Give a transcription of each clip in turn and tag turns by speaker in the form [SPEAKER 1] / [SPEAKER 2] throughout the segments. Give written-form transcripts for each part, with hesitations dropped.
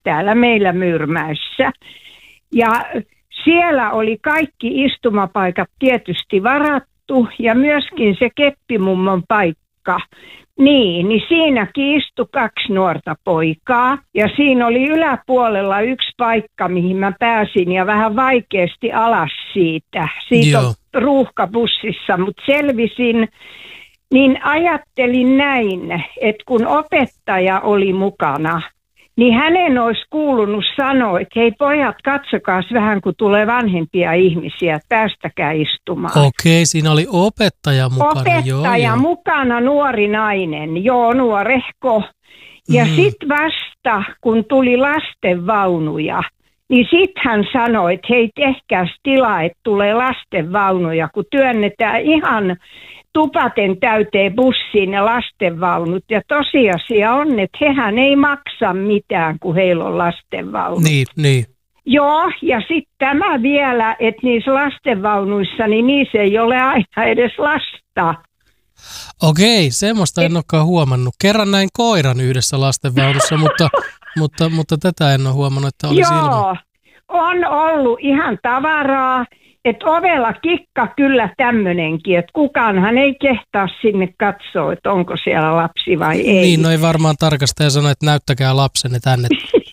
[SPEAKER 1] täällä meillä Myyrmäessä. Ja siellä oli kaikki istumapaikat tietysti varattu ja myöskin se keppimummon paikka. Niin siinäkin istui 2 nuorta poikaa ja siinä oli yläpuolella yksi paikka, mihin mä pääsin ja vähän vaikeasti alas siitä. Siitä on ruuhkabussissa, mutta selvisin. Niin ajattelin näin, että kun opettaja oli mukana, niin hänen olisi kuulunut sanoa, että hei pojat, katsokaas vähän, kun tulee vanhempia ihmisiä, päästäkää istumaan.
[SPEAKER 2] Okei, siinä oli opettaja mukana.
[SPEAKER 1] Opettaja mukana, nuori nainen, nuorehko. Ja sitten vasta, kun tuli lastenvaunuja, niin sitten hän sanoi, että hei tehkääs tilaa, että tulee lastenvaunuja, kun työnnetään ihan tupaten täyteen bussiin ja lastenvaunut. Ja tosiasia on, että hehän ei maksa mitään, kun heillä on lastenvaunut.
[SPEAKER 2] Niin.
[SPEAKER 1] Joo, ja sitten tämä vielä, että niissä lastenvaunuissa, niin niissä ei ole aina edes lasta.
[SPEAKER 2] Okei, semmoista en olekaan huomannut. Kerran näin koiran yhdessä lastenvaunussa, mutta tätä en ole huomannut, että olisi ilman.
[SPEAKER 1] Joo, on ollut ihan tavaraa. Että ovella kikka kyllä tämmönenkin, että kukaanhan ei kehtaa sinne katsoa, että onko siellä lapsi vai ei.
[SPEAKER 2] Niin, no ei varmaan tarkastaja sano, että näyttäkää lapsenne tänne.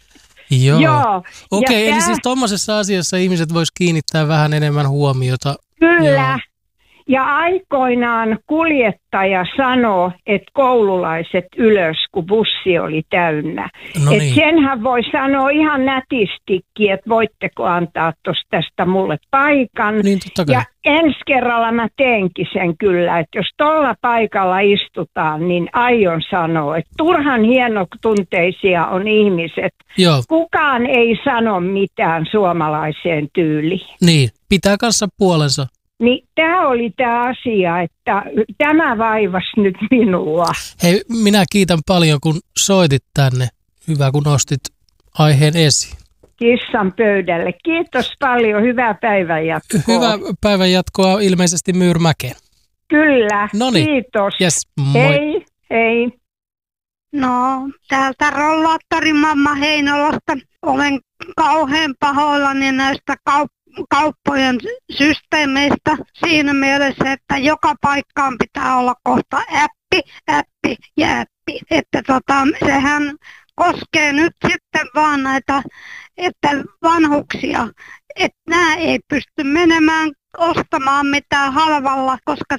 [SPEAKER 2] Joo. Okei, eli siis tuommoisessa asiassa ihmiset vois kiinnittää vähän enemmän huomiota.
[SPEAKER 1] Kyllä. Joo. Ja aikoinaan kuljettaja sanoi, että koululaiset ylös, kun bussi oli täynnä. No niin. Senhän voi sanoa ihan nätistikin, että voitteko antaa tästä mulle paikan.
[SPEAKER 2] Niin,
[SPEAKER 1] ja ensi kerralla mä teenkin sen kyllä, että jos tuolla paikalla istutaan, niin aion sanoa, että turhan hienotunteisia on ihmiset.
[SPEAKER 2] Joo.
[SPEAKER 1] Kukaan ei sano mitään suomalaiseen tyyliin.
[SPEAKER 2] Niin, pitää kanssa puolensa.
[SPEAKER 1] Niin tämä oli tämä asia, että tämä vaivasi nyt minua.
[SPEAKER 2] Hei, minä kiitän paljon, kun soitit tänne. Hyvä, kun nostit aiheen esiin.
[SPEAKER 1] Kissan pöydälle. Kiitos paljon. Hyvää päivänjatkoa.
[SPEAKER 2] Hyvää päivänjatkoa ilmeisesti Myyrmäkeen.
[SPEAKER 1] Kyllä,
[SPEAKER 2] Noniin.
[SPEAKER 1] Kiitos.
[SPEAKER 2] Yes, moi.
[SPEAKER 1] Hei.
[SPEAKER 3] No, täältä rollaattorimamma Heinolasta. Olen kauhean pahoillani näistä kauppojen systeemeistä siinä mielessä, että joka paikkaan pitää olla kohta appi ja appi. Että sehän koskee nyt sitten vaan näitä että vanhuksia, että nämä ei pysty menemään ostamaan mitään halvalla, koska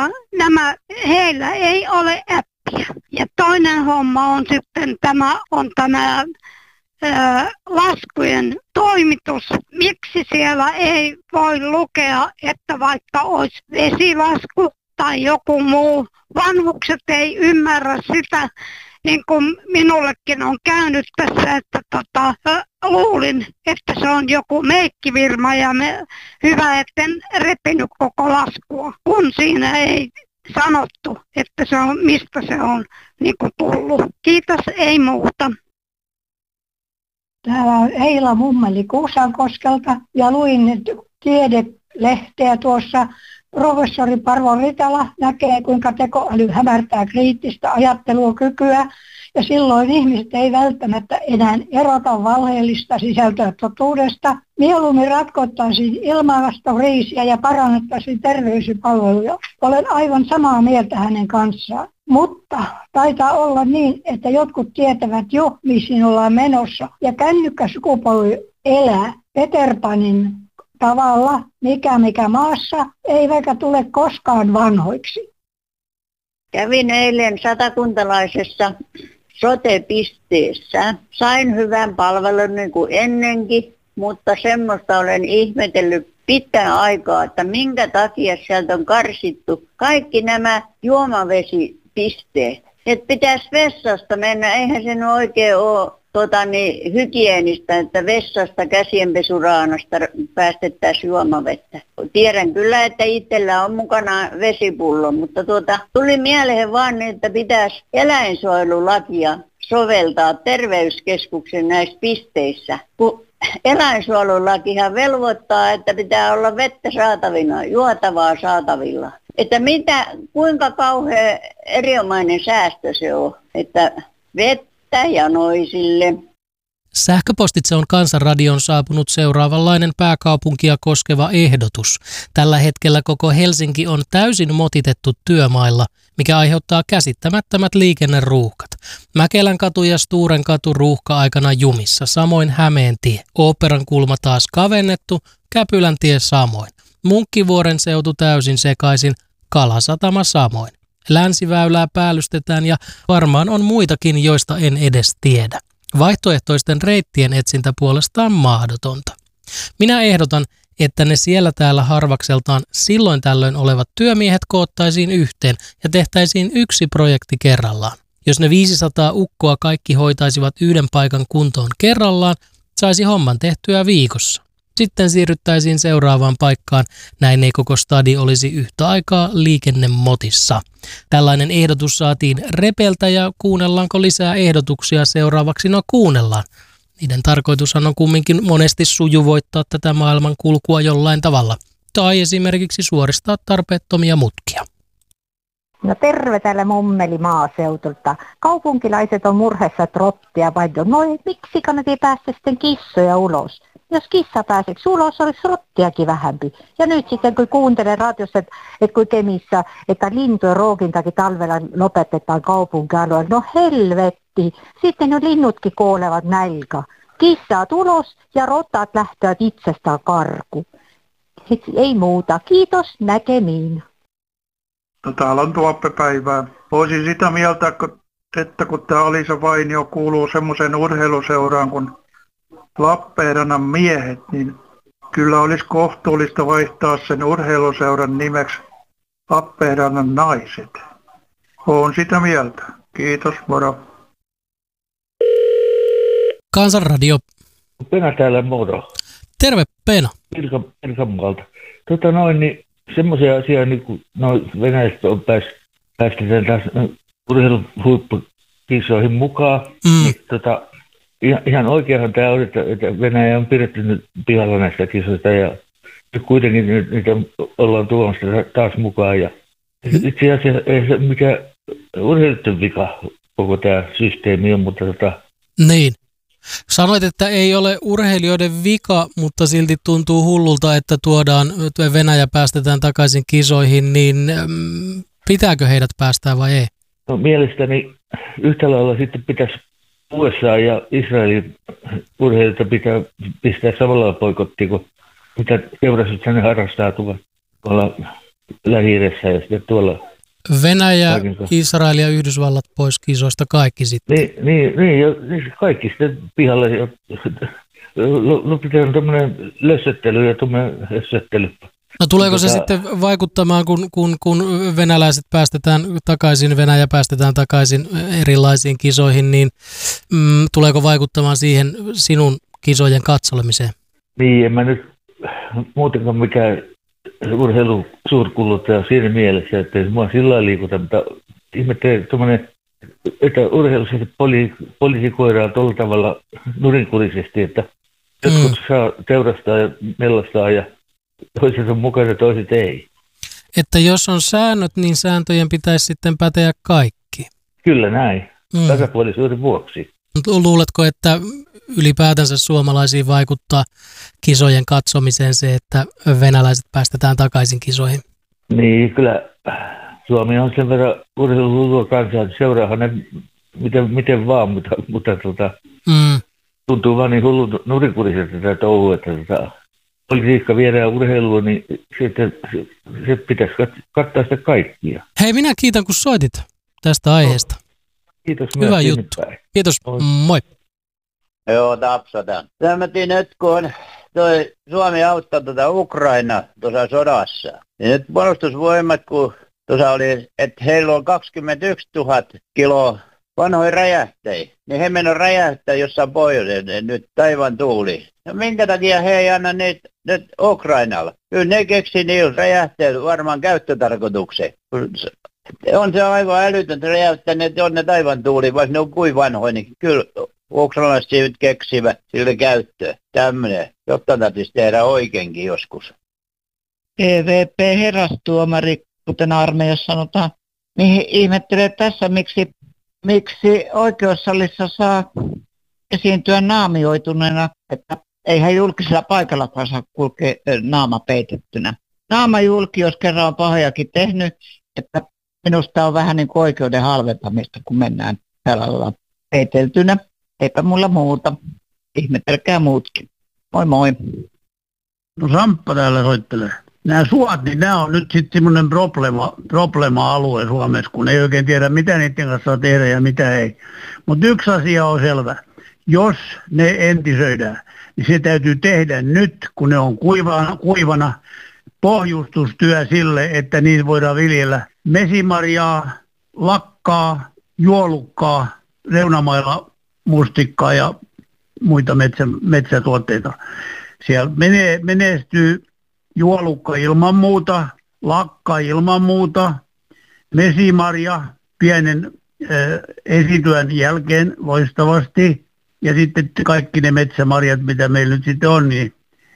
[SPEAKER 3] heillä ei ole appia. Ja toinen homma on sitten tämä laskujen toimitus. Miksi siellä ei voi lukea, että vaikka olisi vesilasku tai joku muu, vanhukset ei ymmärrä sitä, niin kuin minullekin on käynyt tässä, että luulin, että se on joku meikkifirma ja hyvä, etten repinyt koko laskua, kun siinä ei sanottu, että se on, mistä se on niin kuin tullut. Kiitos, ei muuta.
[SPEAKER 4] Täällä on Eila Mummeli Kuusankoskelta ja luin tiedelehteä tuossa. Professori Parvo Ritala näkee, kuinka tekoäly hämärtää kriittistä ajattelukykyä ja silloin ihmiset ei välttämättä enää erota valheellista sisältöä totuudesta. Mieluummin ratkottaisiin ilmastokriisiä ja parannettaisiin terveyspalveluja. Olen aivan samaa mieltä hänen kanssaan. Mutta taitaa olla niin, että jotkut tietävät jo, missä ollaan menossa. Ja kännykkäsukupolvi elää Peter Panin tavalla, mikä maassa, eivätkä tule koskaan vanhoiksi.
[SPEAKER 5] Kävin eilen satakuntalaisessa sote-pisteessä. Sain hyvän palvelun niin kuin ennenkin, mutta semmoista olen ihmetellyt pitkän aikaa, että minkä takia sieltä on karsittu kaikki nämä juomavesipisteet. Että pitäisi vessasta mennä, eihän se oikein ole hygienistä, että vessasta käsienpesuraanasta päästettäisiin juomavettä. Tiedän kyllä, että itsellä on mukana vesipullo, mutta tuli mieleen vaan niin, että pitäisi eläinsuojelulakia soveltaa terveyskeskuksen näissä pisteissä. Kun eläinsuojelulakihan velvoittaa, että pitää olla vettä saatavilla, juotavaa saatavilla. Että kuinka kauhean erinomainen säästö se on, että vettä janoisille.
[SPEAKER 2] Sähköpostitse on Kansanradion saapunut seuraavanlainen pääkaupunkia koskeva ehdotus. Tällä hetkellä koko Helsinki on täysin motitettu työmailla, mikä aiheuttaa käsittämättömät liikenneruuhkat. Mäkelän katu ja Sturen katu ruuhka-aikana jumissa, samoin Hämeentie. Oopperan kulma taas kavennettu, Käpylän tie samoin. Munkkivuoren seutu täysin sekaisin, Kalasatama samoin. Länsiväylää päällystetään ja varmaan on muitakin, joista en edes tiedä. Vaihtoehtoisten reittien etsintä puolestaan mahdotonta. Minä ehdotan, että ne siellä täällä harvakseltaan silloin tällöin olevat työmiehet koottaisiin yhteen ja tehtäisiin yksi projekti kerrallaan. Jos ne 500 ukkoa kaikki hoitaisivat yhden paikan kuntoon kerrallaan, saisi homman tehtyä viikossa. Sitten siirryttäisiin seuraavaan paikkaan, näin ei koko stadi olisi yhtä aikaa liikennemotissa. Tällainen ehdotus saatiin Repeltä ja kuunnellaanko lisää ehdotuksia seuraavaksi? No kuunnellaan. Niiden tarkoitushan on kumminkin monesti sujuvoittaa tätä maailman kulkua jollain tavalla. Tai esimerkiksi suoristaa tarpeettomia mutkia.
[SPEAKER 6] No terve täällä Mummeli maaseutulta. Kaupunkilaiset on murheessa trottia, vai no miksi kannattaa päästä sitten kissoja ulos? Jos kissa pääseeksi ulos, olisi rottiakin vähempi. Ja nyt sitten kun kuuntelen radiossa, että kun Kemissä, että lintujen ruokintakin talvella lopetetaan kaupunkialueella. No helvetti, sitten ne linnutkin kuolevat nälkä. Kissaat ulos ja rottaat lähtevät itsestään karkuun. Ei muuta. Kiitos, näkemiin.
[SPEAKER 7] No täällä on Tuoppepäivää. Olisin sitä mieltä, että kun tämä Alisa Vainio kuuluu semmoiseen urheiluseuraan kuin Lappeenrannan miehet, niin kyllä olisi kohtuullista vaihtaa sen urheiluseuran nimeksi Lappeenrannan naiset. Olen sitä mieltä. Kiitos, moro.
[SPEAKER 2] Kansanradio.
[SPEAKER 8] Pena täällä moro.
[SPEAKER 2] Terve Pena.
[SPEAKER 8] Pirkanmaalta. Niin semmoisia asioita, niin kun venäläiset on päästetään taas urheiluhuippukisoihin mukaan, niin ihan oikeahan tämä on, että Venäjä on pidetty nyt pihalla näistä kisoista ja kuitenkin niitä ollaan tuomassa taas mukaan. Ja itse asiassa ei se mikään urheilijoiden vika koko tämä systeemi on, mutta
[SPEAKER 2] Niin. Sanoit, että ei ole urheilijoiden vika, mutta silti tuntuu hullulta, että Venäjä päästetään takaisin kisoihin, niin pitääkö heidät päästää vai ei?
[SPEAKER 8] No, mielestäni yhtä lailla sitten pitäisi USA ja Israelin urheilijoita pitää pistää samalla poikottiin, kun mitä teurastuksia ne harrastaa tuolla Lähi-idässä ja sitten tuolla.
[SPEAKER 2] Venäjä, Israel ja Yhdysvallat pois kisoista kaikki sitten.
[SPEAKER 8] Niin kaikki sitten pihalle. Lopetetaan tämmöinen lössöttely ja tuommoinen hössöttely.
[SPEAKER 2] No tuleeko se sitten vaikuttamaan, kun venäläiset päästetään takaisin, Venäjä päästetään takaisin erilaisiin kisoihin, niin tuleeko vaikuttamaan siihen sinun kisojen katsolemiseen?
[SPEAKER 8] Niin, en mä nyt muutenkaan mikään urheilu suurkuluttaja siinä mielessä, että ei mua sillä lailla liikuta, mutta ihmettelen tuommoinen, että urheilussa poliisikoidaan tuolla tavalla nurinkurisesti, että jotkut saa teurastaa ja mellastaa ja toiset on mukana ja toiset ei.
[SPEAKER 2] Että jos on säännöt, niin sääntöjen pitäisi sitten päteä kaikki.
[SPEAKER 8] Kyllä näin, tasapuolisuuden vuoksi.
[SPEAKER 2] Luuletko, että ylipäätänsä suomalaisiin vaikuttaa kisojen katsomiseen se, että venäläiset päästetään takaisin kisoihin?
[SPEAKER 8] Niin, kyllä Suomi on sen verran urheilulua kansaa, että seuraahan ne miten vaan, mutta tuntuu vaan niin hullu nurinkuriselta tätä touhua, että politiikka viedään urheilua, niin se pitäisi kattaa sitä kaikkia.
[SPEAKER 2] Hei, minä kiitän, kun soitit tästä aiheesta.
[SPEAKER 8] Kiitos.
[SPEAKER 2] Hyvä juttu. Kiitos. Moi.
[SPEAKER 9] Joo, Tapsatan. Tämmöinen nyt, kun toi Suomi auttaa Ukraina tuossa sodassa. Ja nyt puolustusvoimat, kun tuossa oli, että heillä on 21 000 kiloa vanhoja räjähteitä, niin he menivät räjähtää jossain pohjoiseen nyt taivaan tuuli. Ja minkä takia he ei anna niitä nyt Ukrainalla? Kyllä ne keksi niillä räjähteillä varmaan käyttötarkoitukseen. On se aivan älytöntä räjähtää ne tuonne taivaan tuuliin, vaikka ne on kuin vanhoja, niin kyllä ukrainalaiset siitä keksivät sille käyttöön. Tämmöinen, jotta täytyisi tehdä oikeinkin joskus.
[SPEAKER 10] EVP-herrastuomari, kuten armeijassa sanotaan, niin ihmettelee tässä, miksi oikeussalissa saa esiintyä naamioituneena, että eihän julkisella paikallakaan saa kulkea naama peitettynä. Naama julki, jos kerran on pahojakin tehnyt, että minusta on vähän niin kuin oikeuden halventamista, kun mennään tällä lailla peiteltynä. Eipä mulla muuta. Ihmetelkää muutkin. Moi moi.
[SPEAKER 11] No Samppa täällä soittelee. Nämä suot, niin nämä on nyt sitten semmoinen problema-alue Suomessa, kun ei oikein tiedä, mitä niiden kanssa saa tehdä ja mitä ei. Mutta yksi asia on selvä. Jos ne entisöidään, niin se täytyy tehdä nyt, kun ne on kuivana pohjustustyö sille, että niitä voidaan viljellä mesimarjaa, lakkaa, juolukkaa, reunamailla mustikkaa ja muita metsätuotteita. Siellä menestyy juolukka ilman muuta, lakka ilman muuta, mesimarja pienen esityön jälkeen loistavasti ja sitten kaikki ne metsämarjat, mitä meillä nyt sitten on, niin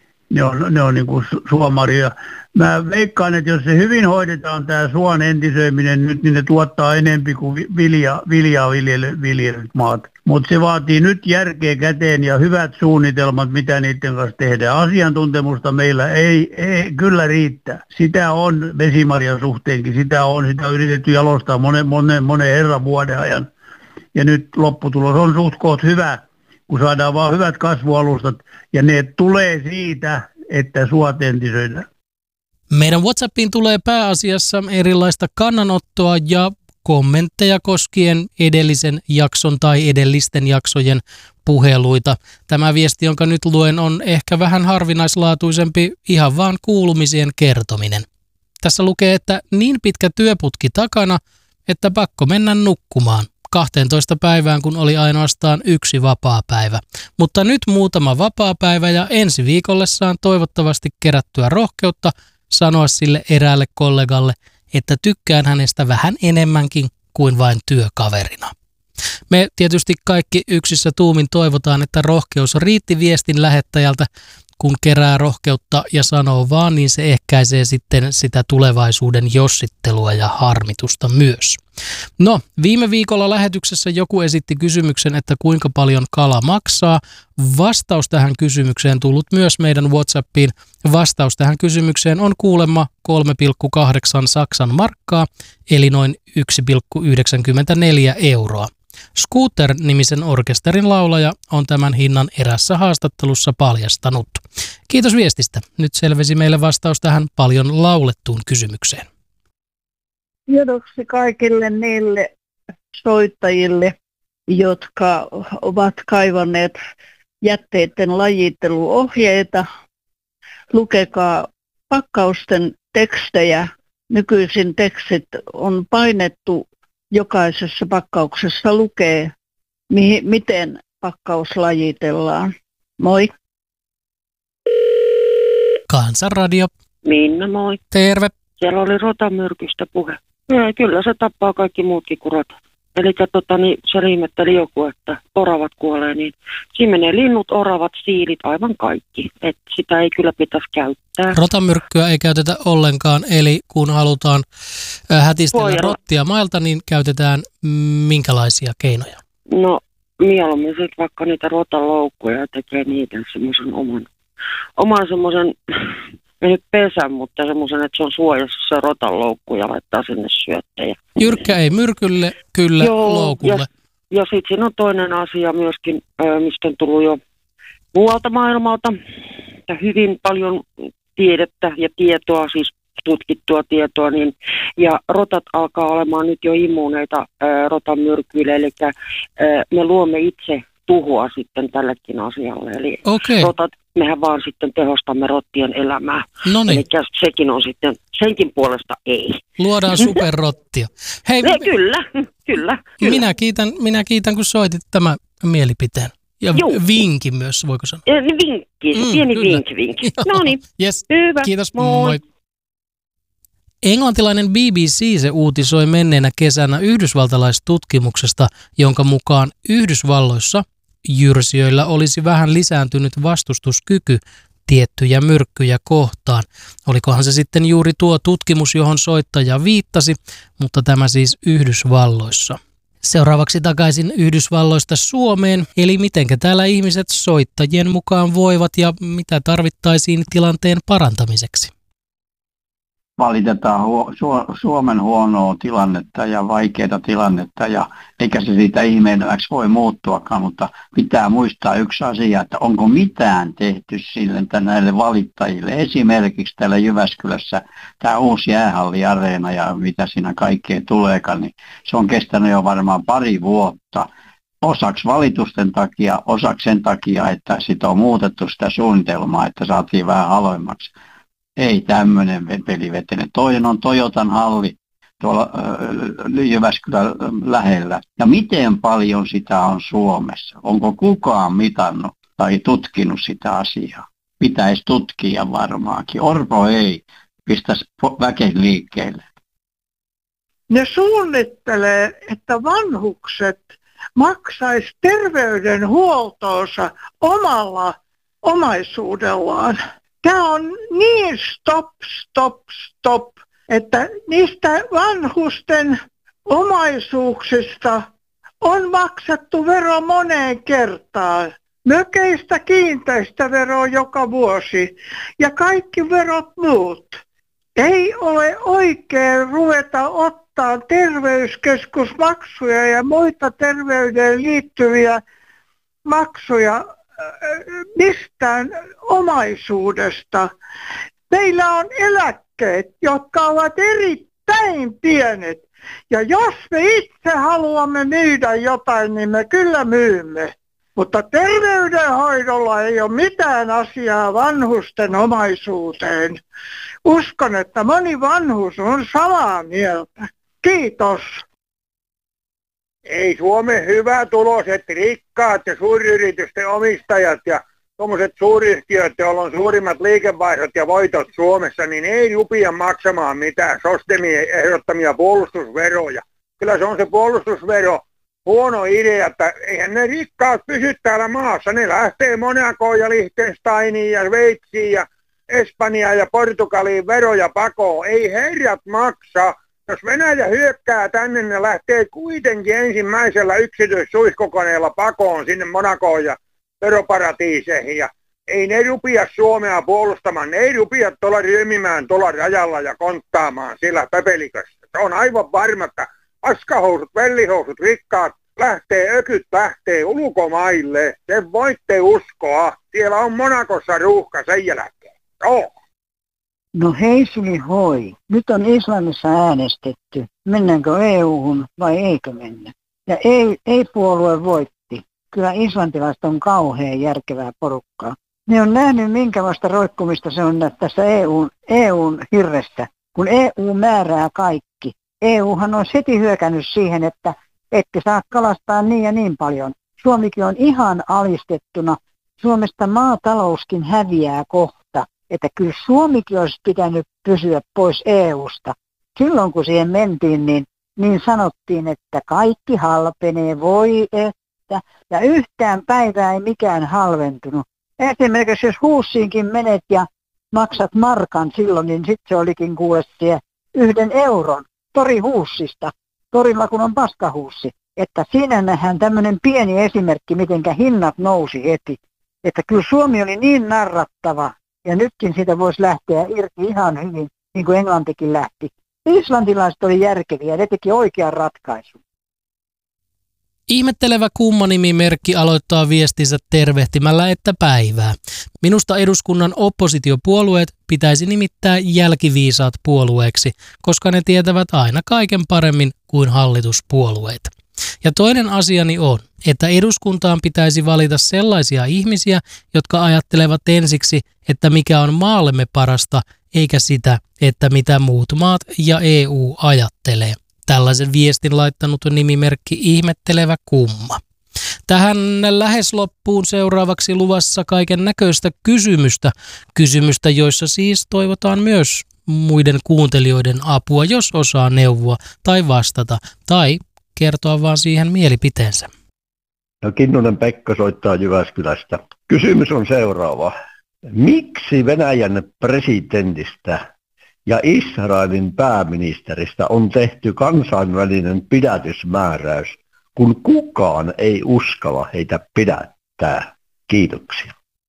[SPEAKER 11] ne on niin kuin suomarjoja. Mä veikkaan, että jos se hyvin hoidetaan tämä suon entisöiminen nyt, niin ne tuottaa enemmän kuin viljaa viljelyt maat. Mutta se vaatii nyt järkeä käteen ja hyvät suunnitelmat, mitä niiden kanssa tehdään. Asiantuntemusta meillä ei kyllä riittää. Sitä on vesimarjan suhteenkin, sitä on yritetty jalostaa monen herran vuoden ajan. Ja nyt lopputulos on suht koht hyvä, kun saadaan vaan hyvät kasvualustat ja ne tulee siitä, että suot entisöidään.
[SPEAKER 2] Meidän WhatsAppiin tulee pääasiassa erilaista kannanottoa ja kommentteja koskien edellisen jakson tai edellisten jaksojen puheluita. Tämä viesti, jonka nyt luen, on ehkä vähän harvinaislaatuisempi, ihan vaan kuulumisien kertominen. Tässä lukee, että niin pitkä työputki takana, että pakko mennä nukkumaan. 12 päivään, kun oli ainoastaan 1 vapaapäivä. Mutta nyt muutama vapaapäivä ja ensi viikolle saan toivottavasti kerättyä rohkeutta sanoa sille eräälle kollegalle, että tykkään hänestä vähän enemmänkin kuin vain työkaverina. Me tietysti kaikki yksissä tuumin toivotaan, että rohkeus riitti viestin lähettäjältä. Kun kerää rohkeutta ja sanoo vaan, niin se ehkäisee sitten sitä tulevaisuuden jossittelua ja harmitusta myös. No, viime viikolla lähetyksessä joku esitti kysymyksen, että kuinka paljon kala maksaa. Vastaus tähän kysymykseen tullut myös meidän WhatsAppiin. Vastaus tähän kysymykseen on kuulemma 3,8 Saksan markkaa, eli noin 1,94 €. Scooter-nimisen orkesterin laulaja on tämän hinnan erässä haastattelussa paljastanut. Kiitos viestistä. Nyt selvisi meille vastaus tähän paljon laulettuun kysymykseen.
[SPEAKER 10] Tiedoksi kaikille niille soittajille, jotka ovat kaivanneet jätteiden lajitteluohjeita. Lukekaa pakkausten tekstejä. Nykyisin tekstit on painettu. Jokaisessa pakkauksessa lukee, miten pakkaus lajitellaan. Moi.
[SPEAKER 2] Kansanradio.
[SPEAKER 12] Minna, moi.
[SPEAKER 2] Terve.
[SPEAKER 12] Siellä oli rotamyrkystä puhe. Kyllä se tappaa kaikki muutkin kuin rotat. Eli se ihmetteli joku, että oravat kuolee, niin siinä menee linnut, oravat, siilit, aivan kaikki. Et sitä ei kyllä pitäisi käyttää.
[SPEAKER 2] Rotamyrkkyä ei käytetä ollenkaan, eli kun halutaan hätistellä rottia mailta, niin käytetään minkälaisia keinoja?
[SPEAKER 12] No mieluummin sitten vaikka niitä rotaloukkuja ja tekee niitä semmoisen oman semmoisen, ei nyt pesän, mutta semmoisen, että se on suojassa se rotaloukku ja laittaa sinne syöttejä.
[SPEAKER 2] Jyrkkä ei myrkylle, kyllä loukulle.
[SPEAKER 12] Ja sitten siinä on toinen asia myöskin, mistä on tullut jo muualta maailmalta. Ja hyvin paljon tiedettä ja tietoa, siis tutkittua tietoa, niin, ja rotat alkaa olemaan nyt jo immuuneita rotan myrkyille, eli me luomme itse tuhoa sitten tällekin asialle. Eli rotat, mehän vaan sitten tehostamme rottien elämää.
[SPEAKER 2] Noniin.
[SPEAKER 12] Eli sekin on sitten, senkin puolesta ei.
[SPEAKER 2] Luodaan superrottia. Hei,
[SPEAKER 12] Kyllä.
[SPEAKER 2] Minä kiitän, kun soitit tämän mielipiteen. Ja vinkin myös, voiko sanoa?
[SPEAKER 12] Vinkki, pieni vinkki. No niin,
[SPEAKER 2] yes.
[SPEAKER 12] Hyvä.
[SPEAKER 2] Kiitos, moi. Englantilainen BBC se uutisoi menneenä kesänä yhdysvaltalaistutkimuksesta, jonka mukaan Yhdysvalloissa jyrsijöillä olisi vähän lisääntynyt vastustuskyky tiettyjä myrkkyjä kohtaan. Olikohan se sitten juuri tuo tutkimus, johon soittaja viittasi, mutta tämä siis Yhdysvalloissa. Seuraavaksi takaisin Yhdysvalloista Suomeen, eli mitenkä täällä ihmiset soittajien mukaan voivat ja mitä tarvittaisiin tilanteen parantamiseksi.
[SPEAKER 11] Valitetaan Suomen huonoa tilannetta ja vaikeaa tilannetta, ja eikä se siitä ihmeelliseksi voi muuttuakaan, mutta pitää muistaa yksi asia, että onko mitään tehty sille näille valittajille. Esimerkiksi täällä Jyväskylässä tämä uusi jäähalliareena ja mitä siinä kaikkea tuleekaan, niin se on kestänyt jo varmaan 2 vuotta. Osaksi valitusten takia, osaksi sen takia, että sitä on muutettu sitä suunnitelmaa, että saatiin vähän halvemmaksi. Ei tämmöinen peli vetene. Toinen on Toyotan halli tuolla Jyväskylän lähellä. Ja miten paljon sitä on Suomessa? Onko kukaan mitannut tai tutkinut sitä asiaa? Pitäisi tutkia varmaankin. Orpo ei. Pistäisi väkeä liikkeelle.
[SPEAKER 13] Ne suunnittelee, että vanhukset maksaisi terveydenhuoltoonsa omalla omaisuudellaan. Tämä on niin stop, että niistä vanhusten omaisuuksista on maksettu vero moneen kertaan. Mökeistä kiinteistövero joka vuosi ja kaikki verot muut. Ei ole oikein ruveta ottaa terveyskeskusmaksuja ja muita terveyteen liittyviä maksuja mistään omaisuudesta. Meillä on eläkkeet, jotka ovat erittäin pienet. Ja jos me itse haluamme myydä jotain, niin me kyllä myymme. Mutta terveydenhoidolla ei ole mitään asiaa vanhusten omaisuuteen. Uskon, että moni vanhus on samaa mieltä. Kiitos.
[SPEAKER 14] Ei Suomen hyvätuloiset, rikkaat ja suuryritysten omistajat ja tuommoiset suuryhtiöt, joilla on suurimmat liikevaihdot ja voitot Suomessa, niin ei rupia maksamaan mitään SOSTEMien ehdottamia puolustusveroja. Kyllä se on se puolustusvero huono idea, että eihän ne rikkaat pysy täällä maassa. Ne lähtee Monacoon ja Liechtensteiniin ja Sveitsiin ja Espanjaan ja Portugaliin veroja pakoon. Ei herrat maksa. Jos Venäjä hyökkää tänne, ne lähtee kuitenkin ensimmäisellä yksityissuihkokoneella pakoon sinne Monacoon ja veroparatiiseihin. Ja ei ne rupia Suomea puolustamaan, ne ei rupia tuolla ryömimään tuolla rajalla ja konttaamaan sillä pepelikössä. Se on aivan varma, että askahousut, vellihousut, rikkaat ökyt lähtee ulkomaille. Te voitte uskoa. Siellä on Monacossa ruuhka sen jälkeen. Joo.
[SPEAKER 15] No heisuli hoi. Nyt on Islannissa äänestetty. Mennäänkö EU-hun vai eikö mennä? Ja ei-puolue voitti. Kyllä islantilaiset on kauhean järkevää porukkaa. Ne on nähnyt minkälaista roikkumista se on tässä EUn hirressä, kun EU määrää kaikki. EUhan on heti hyökännyt siihen, että ette saa kalastaa niin ja niin paljon. Suomikin on ihan alistettuna. Suomesta maatalouskin häviää kohta. Että kyllä Suomikin olisi pitänyt pysyä pois EUsta. Silloin kun siihen mentiin, niin sanottiin, että kaikki halpenee, voi että. Ja yhtään päivää ei mikään halventunut. Esimerkiksi jos Huussiinkin menet ja maksat markan silloin, niin sitten se olikin kuulestia 1 euron torihuussista. Torilla kun on paskahuussi. Että siinä nähdään tämmöinen pieni esimerkki, mitenkä hinnat nousi heti. Että kyllä Suomi oli niin narrattava. Ja nytkin siitä voisi lähteä irti ihan hyvin, niin kuin Englantikin lähti. Islantilaiset oli järkeviä, ne teki oikean ratkaisun.
[SPEAKER 2] Ihmettelevä kummanimimerkki aloittaa viestinsä tervehtimällä, että päivää. Minusta eduskunnan oppositiopuolueet pitäisi nimittää jälkiviisaat puolueeksi, koska ne tietävät aina kaiken paremmin kuin hallituspuolueet. Ja toinen asiani on, että eduskuntaan pitäisi valita sellaisia ihmisiä, jotka ajattelevat ensiksi, että mikä on maallemme parasta, eikä sitä, että mitä muut maat ja EU ajattelee. Tällaisen viestin laittanut nimimerkki Ihmettelevä kumma. Tähän lähes loppuun seuraavaksi luvassa kaiken näköistä kysymystä, joissa siis toivotaan myös muiden kuuntelijoiden apua, jos osaa neuvoa tai vastata tai kertoa vaan siihen mielipiteensä.
[SPEAKER 16] No, Kinnunen Pekka soittaa Jyväskylästä. Kysymys on seuraava. Miksi Venäjän presidentistä ja Israelin pääministeristä on tehty kansainvälinen pidätysmääräys kun kukaan ei uskalla heitä pidättää? Kiitoksia.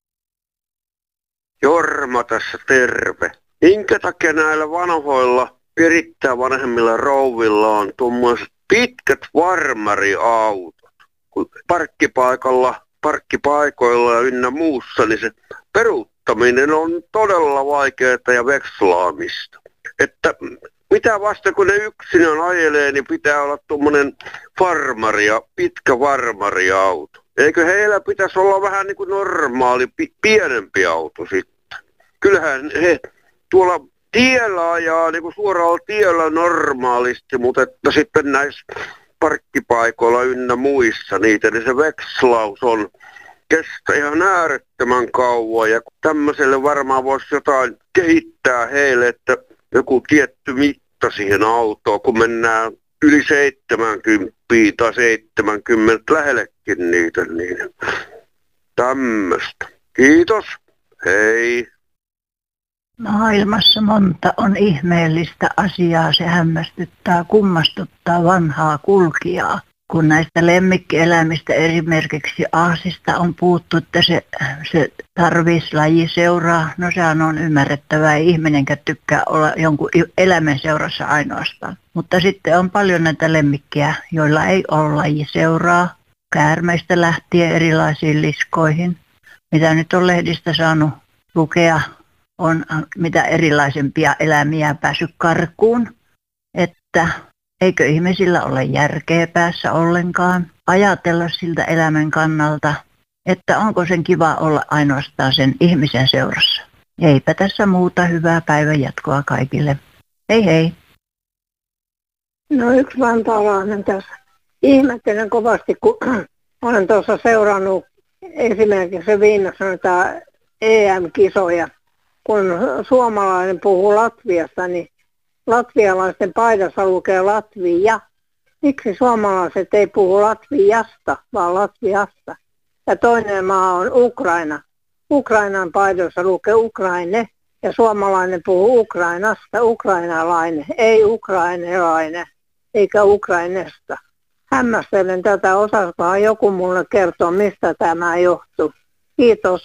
[SPEAKER 17] Jorma tässä terve. Minkä takia näillä vanhoilla erittäin vanhemmilla rouvilla on tuommoiset pitkät varmariautot? Kun parkkipaikoilla ja ynnä muussa, niin se peruuttaminen on todella vaikeaa ja vekslaamista. Että mitä vasta kun ne yksinään ajelee, niin pitää olla tuommoinen pitkä varmariauto. Eikö heillä pitäisi olla vähän niin kuin normaali, pienempi auto sitten? Kyllähän he tuolla tiellä ajaa niin kuin suoralla tiellä normaalisti, mutta että sitten näissä parkkipaikoilla ynnä muissa niitä, niin se vekslaus on kestä ihan äärettömän kauan. Ja tämmöiselle varmaan voisi jotain kehittää heille, että joku tietty mitta siihen autoon, kun mennään yli 70 tai 70 lähellekin niitä, niin tämmöistä. Kiitos, hei.
[SPEAKER 15] Maailmassa monta on ihmeellistä asiaa, se hämmästyttää, kummastuttaa vanhaa kulkijaa. Kun näistä lemmikkieläimistä esimerkiksi aasista on puhuttu, että se tarvitsisi lajiseuraa, no sehän on ymmärrettävää, ei ihminenkään tykkää olla jonkun eläimen seurassa ainoastaan. Mutta sitten on paljon näitä lemmikkiä, joilla ei ole lajiseuraa, käärmeistä lähtien erilaisiin liskoihin. Mitä nyt on lehdistä saanut lukea, on mitä erilaisempia eläimiä päässyt karkuun, että eikö ihmisillä ole järkeä päässä ollenkaan ajatella siltä eläimen kannalta, että onko sen kiva olla ainoastaan sen ihmisen seurassa. Eipä tässä muuta, hyvää päivän jatkoa kaikille. Hei hei.
[SPEAKER 13] No yksi vantaalainen tässä. Ihmettelen kovasti, kun olen tuossa seurannut esimerkiksi viimeksi noita EM-kisoja. Kun suomalainen puhuu Latviasta, niin latvialaisten paidassa lukee Latvia. Miksi suomalaiset ei puhu Latviasta, vaan Latviasta? Ja toinen maa on Ukraina. Ukrainan paidassa lukee Ukraine ja suomalainen puhuu Ukrainasta, ukrainalainen, ei ukrainalainen eikä Ukrainesta. Hämmästelen tätä, osaskohan joku mulle kertoa, mistä tämä johtuu. Kiitos.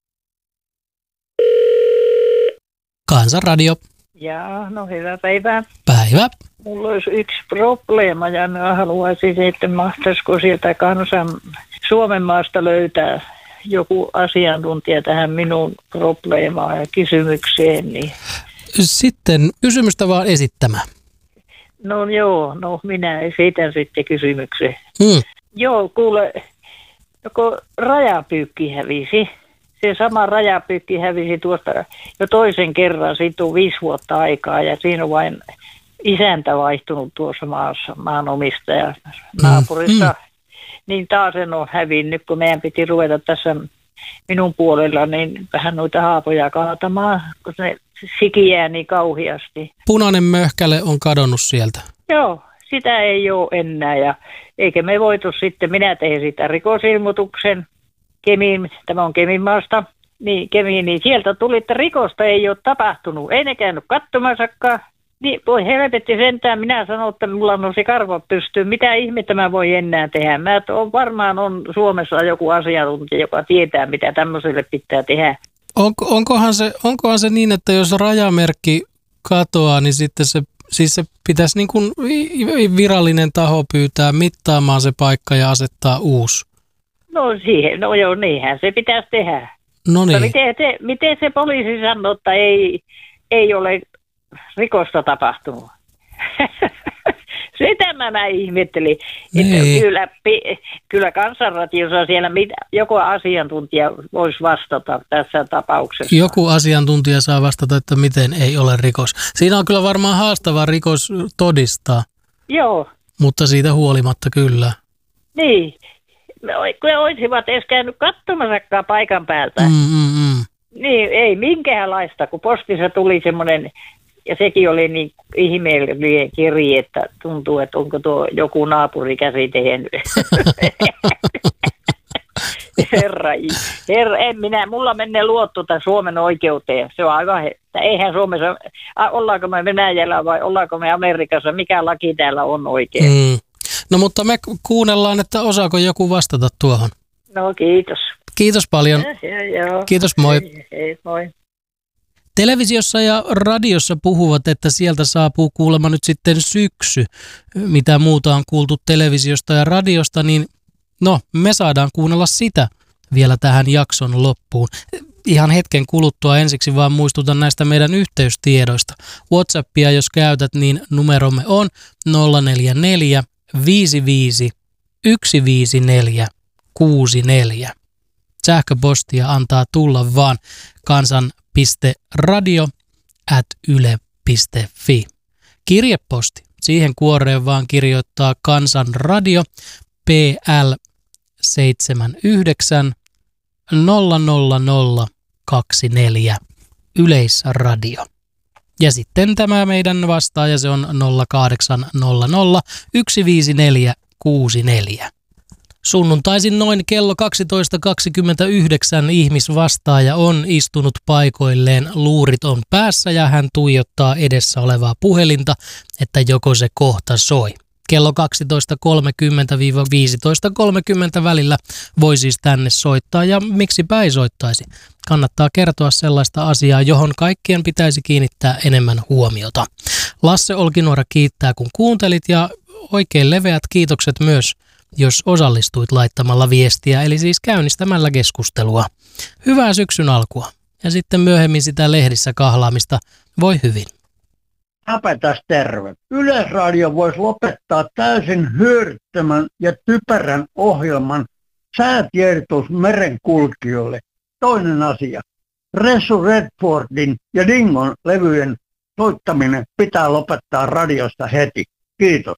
[SPEAKER 2] Kansanradio.
[SPEAKER 18] Jaa, no hyvää päivää.
[SPEAKER 2] Päivä.
[SPEAKER 18] Mulla olisi yksi probleema ja mä haluaisin, että mahtaisiko sieltä kansan Suomen maasta löytää joku asiantuntija tähän minun probleemaan ja kysymykseen. Niin.
[SPEAKER 2] Sitten kysymystä vaan esittämään.
[SPEAKER 18] No joo, no minä esitän sitten kysymyksen. Joo, kuule, joko rajapyykki hävisi? Se sama rajapyykki hävisi tuosta jo toisen kerran, siitä on 5 vuotta aikaa ja siinä on vain isäntä vaihtunut tuossa maanomistaja naapurissa. Niin taas sen on hävinnyt, kun meidän piti ruveta tässä minun puolella niin vähän noita haapoja kaatamaan, kun ne sikiää niin kauheasti.
[SPEAKER 2] Punainen möhkäle on kadonnut sieltä.
[SPEAKER 18] Joo, sitä ei ole enää ja eikä me voitu sitten, minä tein sitä rikosilmoituksen. Kemiin, tämä on Keminmaasta, niin sieltä tuli, että rikosta ei ole tapahtunut. Ei ne käynyt katsomassakaan. Niin voi helvetti sentään, minä sanon, että mulla nousi karvot pystyyn. Mitä ihmettä mä voi enää tehdä? Varmaan on Suomessa joku asiantuntija, joka tietää, mitä tämmöiselle pitää tehdä.
[SPEAKER 2] Onkohan se niin, että jos rajamerkki katoaa, niin sitten se pitäisi niin kuin virallinen taho pyytää mittaamaan se paikka ja asettaa uusi?
[SPEAKER 18] No joo, niinhän se pitäisi tehdä.
[SPEAKER 2] No niin.
[SPEAKER 18] Miten se poliisi sanoo, että ei ole rikosta tapahtunut? Sitä mä ihmettelin. Että kyllä Kansanradiossa siellä joku asiantuntija voisi vastata tässä tapauksessa.
[SPEAKER 2] Joku asiantuntija saa vastata, että miten ei ole rikos. Siinä on kyllä varmaan haastava rikos todistaa.
[SPEAKER 18] Joo.
[SPEAKER 2] Mutta siitä huolimatta kyllä.
[SPEAKER 18] Niin. Kun olisivat edes käynyt katsomassakaan paikan päältä. Niin, ei minkäänlaista, kun postissa tuli semmoinen, ja sekin oli niin ihmeellinen kirje, että tuntuu, että onko tuo joku naapuri käsi tehnyt. Mulla menee luotto tämän Suomen oikeuteen. Se on aivan, että eihän Suomessa, ollaanko me Venäjällä vai ollaanko me Amerikassa, mikä laki täällä on oikein.
[SPEAKER 2] No mutta me kuunnellaan, että osaako joku vastata tuohon.
[SPEAKER 18] No kiitos.
[SPEAKER 2] Kiitos paljon.
[SPEAKER 18] Joo.
[SPEAKER 2] Kiitos, moi.
[SPEAKER 18] Hei, moi.
[SPEAKER 2] Televisiossa ja radiossa puhuvat, että sieltä saapuu kuulemma nyt sitten syksy. Mitä muuta on kuultu televisiosta ja radiosta, niin no, me saadaan kuunnella sitä vielä tähän jakson loppuun. Ihan hetken kuluttua ensiksi vaan muistutan näistä meidän yhteystiedoista. WhatsAppia jos käytät, niin numeromme on 044 55 154 64. Sähköpostia antaa tulla vaan kansan.radio@yle.fi. Kirjeposti. Siihen kuoreen vaan kirjoittaa Kansanradio PL 79 00024 Yleisradio. Ja sitten tämä meidän vastaaja, se on 0800 154 64. Sunnuntaisin noin kello 12.29 ihmisvastaaja on istunut paikoilleen, luurit on päässä ja hän tuijottaa edessä olevaa puhelinta, että joko se kohta soi. Kello 12.30-15.30 välillä voi siis tänne soittaa ja miksipä ei soittaisi. Kannattaa kertoa sellaista asiaa, johon kaikkien pitäisi kiinnittää enemmän huomiota. Lasse Olkinuora kiittää kun kuuntelit ja oikein leveät kiitokset myös, jos osallistuit laittamalla viestiä, eli siis käynnistämällä keskustelua. Hyvää syksyn alkua ja sitten myöhemmin sitä lehdissä kahlaamista. Voi hyvin.
[SPEAKER 11] Häpätäs terve. Yleisradio voisi lopettaa täysin hyödyttömän ja typerän ohjelman säätiedotus merenkulkijoille. Toinen asia. Ressu Redfordin ja Dingon levyjen soittaminen pitää lopettaa radiosta heti. Kiitos.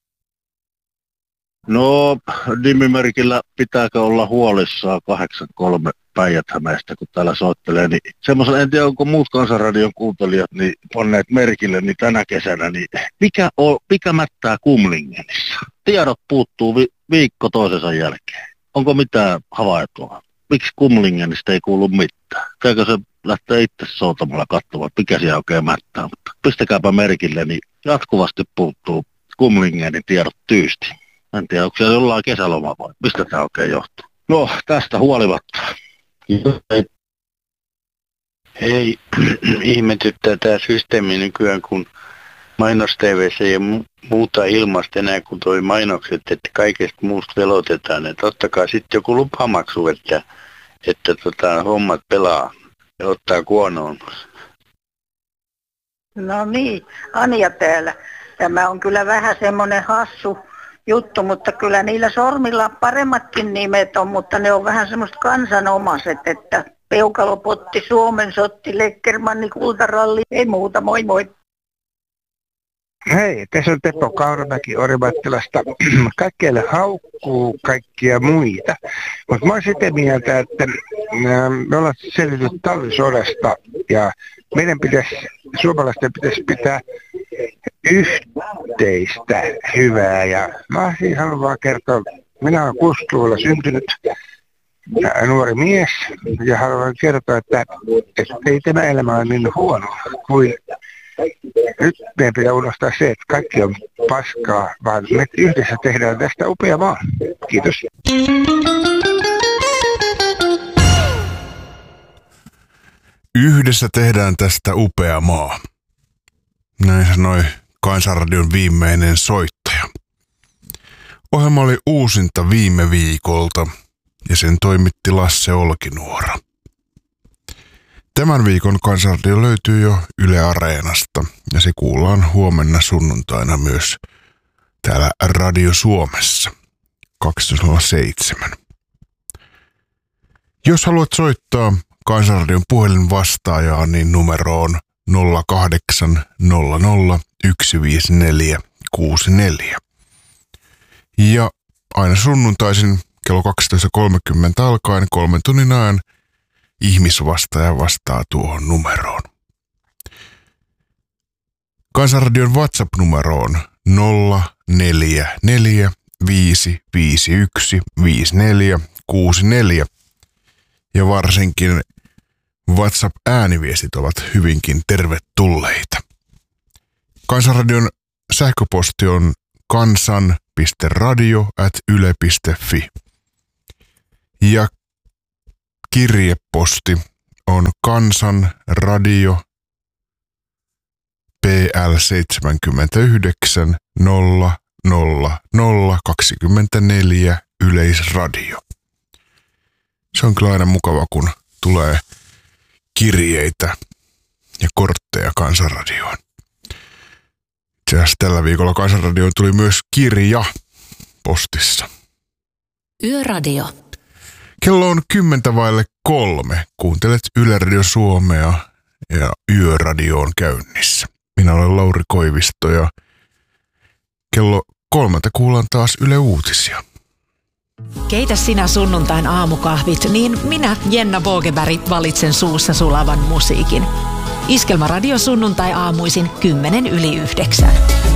[SPEAKER 16] No, nimimerkillä pitääkö olla huolissaan 83 Päijät-Hämeestä, kun täällä soittelee, niin semmoisella, en tiedä onko muut Kansanradion kuuntelijat niin panneet merkille, niin tänä kesänä, niin mikä mättää Kumlingenissä? Tiedot puuttuu viikko toisensa jälkeen. Onko mitään havaintoa? Miksi Kumlingenistä ei kuulu mitään? Käykö se lähtee itse soutamalla katsomaan, mikä siellä oikein mättää, mutta pistäkääpä merkille, niin jatkuvasti puuttuu Kumlingenin tiedot tyysti. En tiedä, onko siellä jollain kesäloma vai mistä tämä oikein johtuu. No, tästä huolimatta.
[SPEAKER 19] Hei, ihmetyttää tämä systeemi nykyään, kun mainos-TV:ssä ei muuta ilmasta enää kuin toi mainokset, että kaikesta muusta velotetaan. Että ottakaa sitten joku lupamaksu, että hommat pelaa ja ottaa kuonoon.
[SPEAKER 20] No niin, Anja täällä. Tämä on kyllä vähän semmoinen hassu juttu, mutta kyllä niillä sormilla paremmatkin nimet on, mutta ne on vähän semmoista kansanomaiset, että Peukalopotti, Suomen sotti, Leckermanni, Kultaralli, ei muuta, moi moi.
[SPEAKER 21] Hei, tässä on Teppo Kauramäki Orimattilasta. Kaikkialle haukkuu kaikkia muita, mutta mä oon sitä mieltä, että me ollaan selvitty talvisodasta ja meidän suomalaisten pitäisi pitää yhteistä hyvää ja mä siis haluan vaan kertoa, minä olen 60-luvulla syntynyt nuori mies ja haluan kertoa, että ei tämä elämä ole niin huono kuin nyt meidän pitää unohtaa se, että kaikki on paskaa, vaan me yhdessä tehdään tästä upea maa. Kiitos.
[SPEAKER 22] Yhdessä tehdään tästä upea maa. Näin sanoi Kansanradion viimeinen soittaja. Ohjelma oli uusinta viime viikolta ja sen toimitti Lasse Olkinuora. Tämän viikon Kansanradio löytyy jo Yle Areenasta ja se kuullaan huomenna sunnuntaina myös täällä Radio Suomessa 12.07. Jos haluat soittaa Kansanradion puhelin vastaajaa, niin numero on 0800 154 64. Ja aina sunnuntaisin kello 12.30 alkaen 3 tunnin ajan ihmisvastaaja vastaa tuohon numeroon. Kansanradion WhatsApp-numero on 044 551 5464 ja varsinkin WhatsApp-ääniviestit ovat hyvinkin tervetulleita. Kansanradion sähköposti on kansan kansan.radio@yle.fi. Ja kirjeposti on Kansanradio PL 79 00024 Yleisradio. Se on kyllä aina mukava, kun tulee kirjeitä ja kortteja Kansanradioon. Itse asiassa tällä viikolla Kansanradioon tuli myös kirja postissa.
[SPEAKER 1] Yöradio.
[SPEAKER 22] Kello on 3:10. Kuuntelet Yle Radio Suomea ja Yöradio on käynnissä. Minä olen Lauri Koivisto ja kello 3 kuullaan taas Yle Uutisia.
[SPEAKER 1] Keitä sinä sunnuntain aamukahvit, niin minä, Jenna Bogeberg, valitsen suussa sulavan musiikin. Iskelmäradio sunnuntai aamuisin 8:10.